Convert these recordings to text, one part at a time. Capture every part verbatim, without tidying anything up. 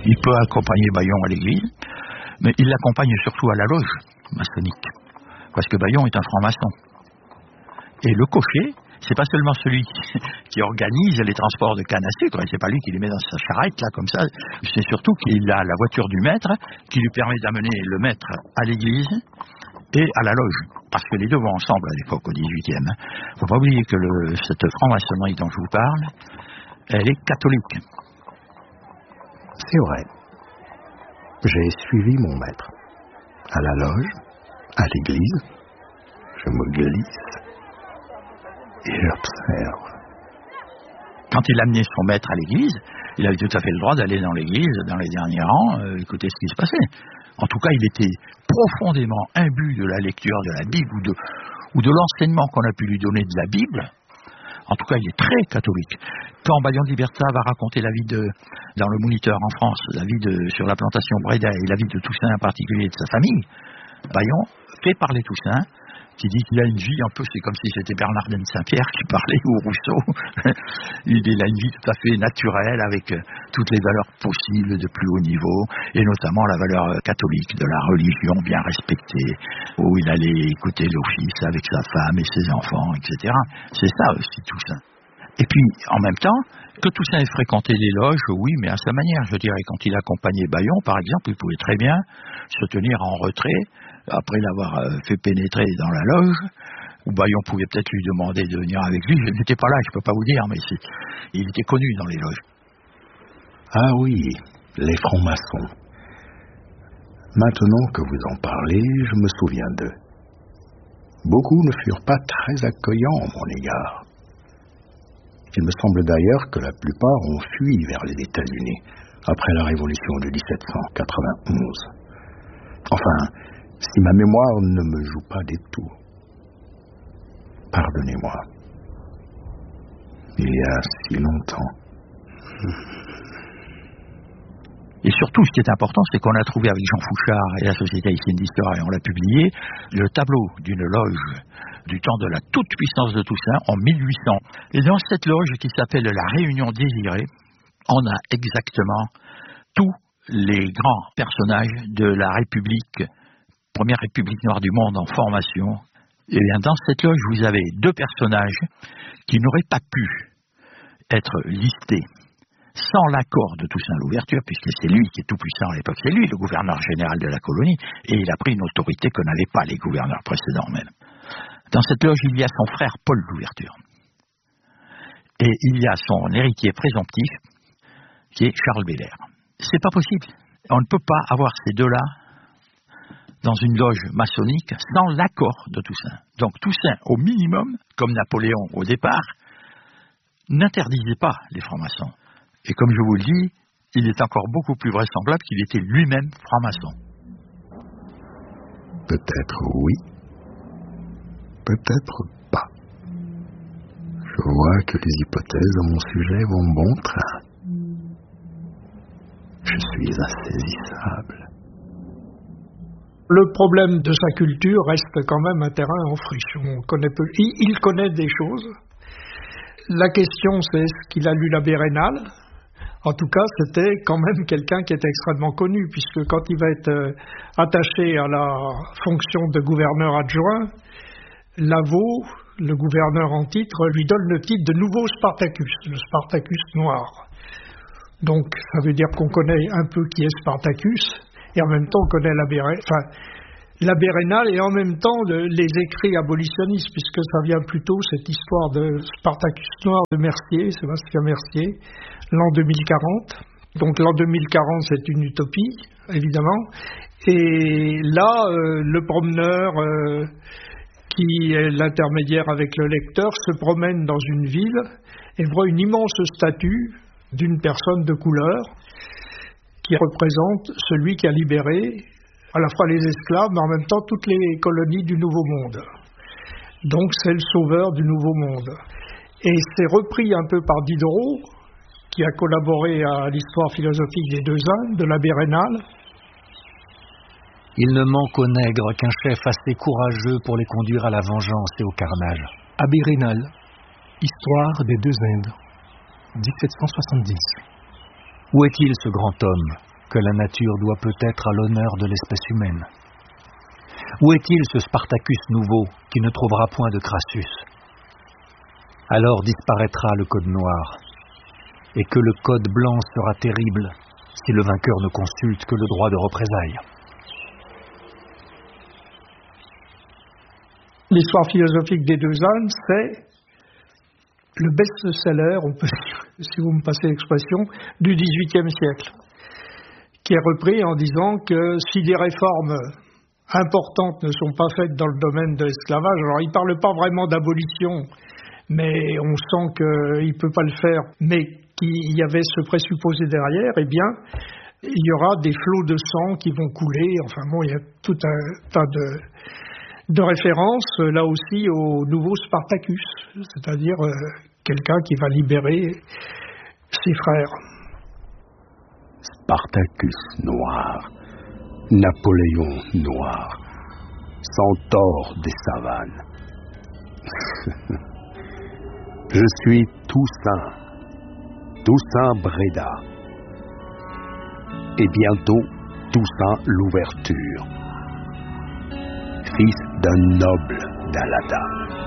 Il peut accompagner Bayon à l'église, mais il l'accompagne surtout à la loge maçonnique, parce que Bayon est un franc-maçon. Et le cocher, c'est pas seulement celui qui, qui organise les transports de canne à sucre, c'est pas lui qui les met dans sa charrette là comme ça, c'est surtout qu'il a la voiture du maître qui lui permet d'amener le maître à l'église et à la loge, parce que les deux vont ensemble à l'époque au dix-huitième. Faut pas oublier que le, cette franc-maçonnerie dont je vous parle, elle est catholique. C'est vrai. J'ai suivi mon maître à la loge, à l'église, je me glisse et j'observe. Quand il amenait son maître à l'église, il avait tout à fait le droit d'aller dans l'église, dans les derniers rangs, euh, écouter ce qui se passait. En tout cas, il était profondément imbu de la lecture de la Bible ou de, ou de l'enseignement qu'on a pu lui donner de la Bible. En tout cas, il est très catholique. Quand Bayon de Liberta va raconter la vie de, dans le Moniteur en France, la vie de, sur la plantation Bréda et la vie de Toussaint en particulier et de sa famille, Bayon fait parler Toussaint, qui dit qu'il a une vie un peu, c'est comme si c'était Bernardin de Saint-Pierre qui parlait, ou Rousseau. Il a une vie tout à fait naturelle avec toutes les valeurs possibles de plus haut niveau, et notamment la valeur catholique de la religion bien respectée, où il allait écouter l'office avec sa femme et ses enfants, et cetera. C'est ça aussi Toussaint. Et puis, en même temps, que Toussaint ait fréquenté les loges, oui, mais à sa manière. Je dirais, quand il accompagnait Bayon, par exemple, il pouvait très bien se tenir en retrait, après l'avoir fait pénétrer dans la loge, où Bayon pouvait peut-être lui demander de venir avec lui. Je n'étais pas là, je ne peux pas vous dire, mais c'est... il était connu dans les loges. Ah oui, les francs-maçons. Maintenant que vous en parlez, je me souviens d'eux. Beaucoup ne furent pas très accueillants à mon égard. Il me semble d'ailleurs que la plupart ont fui vers les États-Unis après la Révolution de dix-sept cent quatre-vingt-onze. Enfin, si ma mémoire ne me joue pas des tours. Pardonnez-moi. Il y a si longtemps. Et surtout, ce qui est important, c'est qu'on a trouvé avec Jean Fouchard et la Société haïtienne d'histoire, et on l'a publié, le tableau d'une loge du temps de la toute-puissance de Toussaint en mille huit cents. Et dans cette loge qui s'appelle la Réunion désirée, on a exactement tous les grands personnages de la République, première République noire du monde en formation. Et bien dans cette loge, vous avez deux personnages qui n'auraient pas pu être listés sans l'accord de Toussaint Louverture, puisque c'est lui qui est tout puissant à l'époque, c'est lui le gouverneur général de la colonie, et il a pris une autorité que n'avaient pas les gouverneurs précédents même. Dans cette loge, il y a son frère Paul Louverture. Et il y a son héritier présomptif, qui est Charles Belair. C'est pas possible. On ne peut pas avoir ces deux-là dans une loge maçonnique sans l'accord de Toussaint. Donc Toussaint, au minimum, comme Napoléon au départ, n'interdisait pas les francs-maçons. Et comme je vous le dis, il est encore beaucoup plus vraisemblable qu'il était lui-même franc-maçon. Peut-être oui, peut-être pas. Je vois que les hypothèses à mon sujet vont bon train. Je suis insaisissable. Le problème de sa culture reste quand même un terrain en friche. On connaît peu. Il, il connaît des choses. La question, c'est est-ce qu'il a lu l'abbé Raynal ? En tout cas, c'était quand même quelqu'un qui était extrêmement connu, puisque quand il va être euh, attaché à la fonction de gouverneur adjoint, Lavaux, le gouverneur en titre, lui donne le titre de nouveau Spartacus, le Spartacus noir. Donc, ça veut dire qu'on connaît un peu qui est Spartacus, et en même temps on connaît l'abbé enfin, l'abbé Raynal, et en même temps de, les écrits abolitionnistes, puisque ça vient plutôt, cette histoire de Spartacus noir de Mercier, Sébastien Mercier, l'an deux mille quarante. Donc l'an deux mille quarante, c'est une utopie, évidemment. Et là, euh, le promeneur, euh, qui est l'intermédiaire avec le lecteur, se promène dans une ville et voit une immense statue d'une personne de couleur qui représente celui qui a libéré à la fois les esclaves, mais en même temps toutes les colonies du Nouveau Monde. Donc c'est le sauveur du Nouveau Monde. Et c'est repris un peu par Diderot, qui a collaboré à l'histoire philosophique des deux Indes, de l'abbé Raynal. Il ne manque aux nègres qu'un chef assez courageux pour les conduire à la vengeance et au carnage. Abbé Raynal, Histoire des deux Indes, dix-sept cent soixante-dix. Où est-il, ce grand homme, que la nature doit peut-être à l'honneur de l'espèce humaine? Où est-il ce Spartacus nouveau qui ne trouvera point de Crassus? Alors disparaîtra le code noir, et que le code blanc sera terrible si le vainqueur ne consulte que le droit de représailles. L'histoire philosophique des deux ânes, c'est le best-seller, on peut dire, si vous me passez l'expression, du dix-huitième siècle, qui est repris en disant que si des réformes importantes ne sont pas faites dans le domaine de l'esclavage, alors il ne parle pas vraiment d'abolition, mais on sent qu'il ne peut pas le faire, mais qu'il y avait ce présupposé derrière, eh bien, il y aura des flots de sang qui vont couler, enfin bon, il y a tout un tas de, de références, là aussi, au nouveau Spartacus, c'est-à-dire euh, quelqu'un qui va libérer ses frères. Spartacus noir, Napoléon noir, centaure des savanes. Je suis Toussaint, Toussaint Bréda, et bientôt Toussaint l'Ouverture, fils d'un noble d'Alada.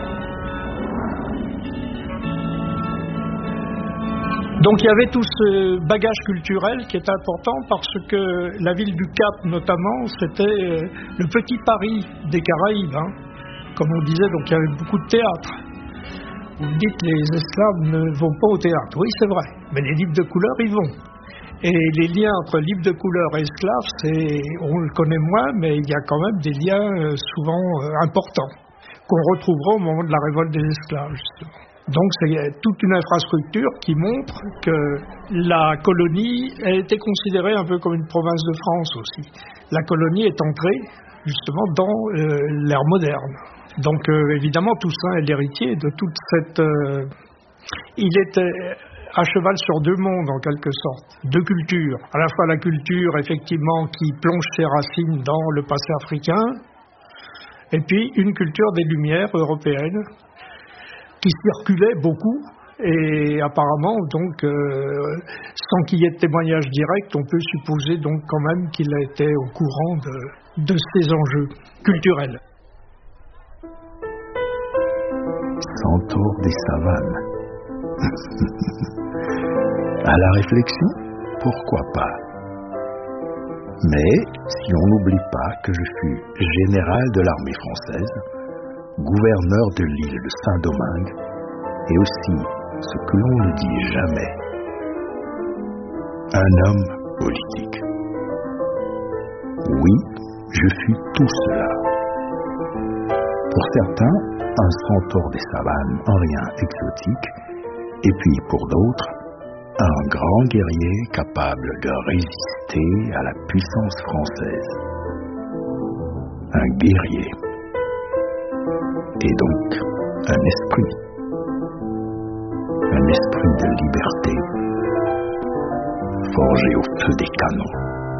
Donc il y avait tout ce bagage culturel qui est important parce que la ville du Cap notamment, c'était le petit Paris des Caraïbes, hein. Comme on disait, donc il y avait beaucoup de théâtre. Vous me dites les esclaves ne vont pas au théâtre, oui c'est vrai, mais les libres de couleur y vont. Et les liens entre libres de couleur et esclaves, c'est, on le connaît moins, mais il y a quand même des liens souvent importants qu'on retrouvera au moment de la révolte des esclaves justement. Donc c'est toute une infrastructure qui montre que la colonie a été considérée un peu comme une province de France aussi. La colonie est entrée justement dans euh, l'ère moderne. Donc euh, évidemment Toussaint est l'héritier de toute cette... Euh, il était à cheval sur deux mondes en quelque sorte, deux cultures. À la fois la culture effectivement qui plonge ses racines dans le passé africain, et puis une culture des Lumières européennes, qui circulait beaucoup et apparemment donc euh, sans qu'il y ait de témoignage direct, on peut supposer donc quand même qu'il a été au courant de, de ces enjeux culturels. Centaure des savanes. À la réflexion, pourquoi pas? Mais si on n'oublie pas que je fus général de l'armée française, gouverneur de l'île de Saint-Domingue, et aussi, ce que l'on ne dit jamais, un homme politique. Oui, je fus tout cela. Pour certains, un centaure des savanes en rien exotique, et puis pour d'autres, un grand guerrier capable de résister à la puissance française. Un guerrier. Et donc, un esprit. Un esprit de liberté, forgé au feu des canons.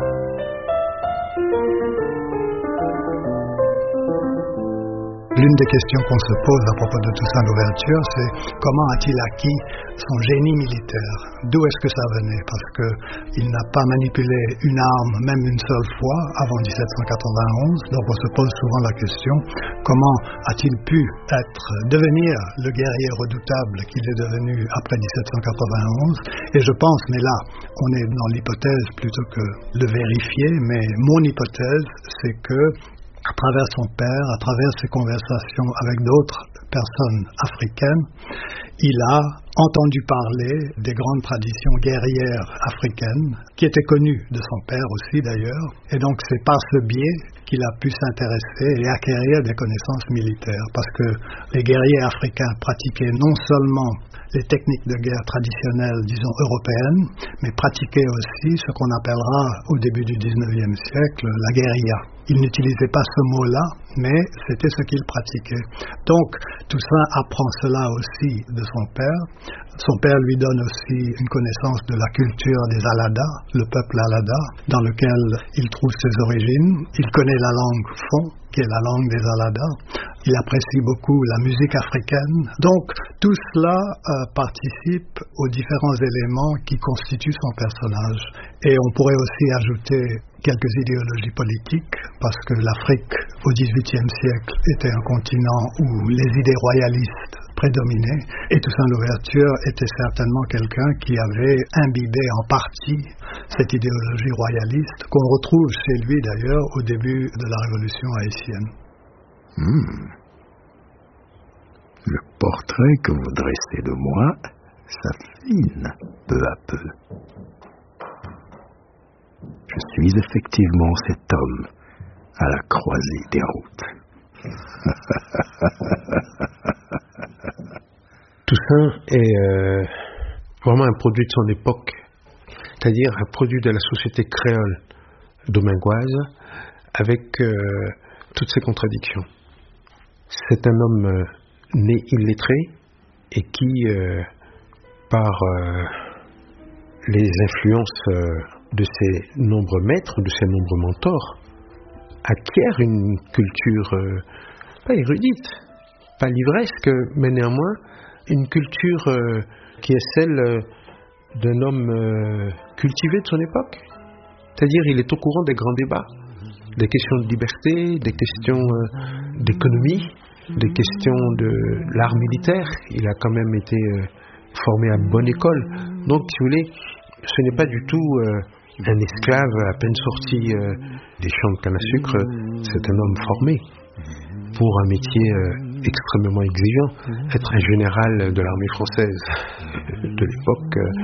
L'une des questions qu'on se pose à propos de Toussaint l'Ouverture, c'est comment a-t-il acquis son génie militaire? D'où est-ce que ça venait? Parce qu'il n'a pas manipulé une arme, même une seule fois, avant dix-sept cent quatre-vingt-onze. Donc on se pose souvent la question, comment a-t-il pu être, devenir le guerrier redoutable qu'il est devenu après dix-sept cent quatre-vingt-onze? Et je pense, mais là, on est dans l'hypothèse plutôt que le vérifier, mais mon hypothèse, c'est que à travers son père, à travers ses conversations avec d'autres personnes africaines, il a entendu parler des grandes traditions guerrières africaines, qui étaient connues de son père aussi d'ailleurs, et donc c'est par ce biais qu'il a pu s'intéresser et acquérir des connaissances militaires, parce que les guerriers africains pratiquaient non seulement les techniques de guerre traditionnelles, disons européennes, mais pratiquaient aussi ce qu'on appellera au début du dix-neuvième siècle la guérilla. Il n'utilisait pas ce mot-là, mais c'était ce qu'il pratiquait. Donc, Toussaint apprend cela aussi de son père. Son père lui donne aussi une connaissance de la culture des Alada, le peuple Alada, dans lequel il trouve ses origines. Il connaît la langue Fon, qui est la langue des Aladas. Il apprécie beaucoup la musique africaine. Donc, tout cela euh, participe aux différents éléments qui constituent son personnage. Et on pourrait aussi ajouter quelques idéologies politiques, parce que l'Afrique, au dix-huitième siècle, était un continent où les idées royalistes prédominaient. Et Toussaint Louverture était certainement quelqu'un qui avait imbibé en partie cette idéologie royaliste, qu'on retrouve chez lui d'ailleurs au début de la Révolution haïtienne. Hmm. Le portrait que vous dressez de moi s'affine peu à peu. Je suis effectivement cet homme à la croisée des routes. Toussaint est euh, vraiment un produit de son époque, c'est-à-dire un produit de la société créole domingoise avec euh, toutes ses contradictions. C'est un homme euh, né illettré et qui, euh, par euh, les influences euh, de ses nombreux maîtres, de ses nombreux mentors, acquiert une culture euh, pas érudite, pas livresque, mais néanmoins une culture euh, qui est celle euh, d'un homme euh, cultivé de son époque. C'est-à-dire, il est au courant des grands débats, des questions de liberté, des questions euh, d'économie, des questions de l'art militaire. Il a quand même été euh, formé à bonne école. Donc, si vous voulez, ce n'est pas du tout euh, un esclave à peine sorti euh, des champs de canne à sucre. C'est un homme formé pour un métier euh, extrêmement exigeant. Être un général de l'armée française de l'époque, euh,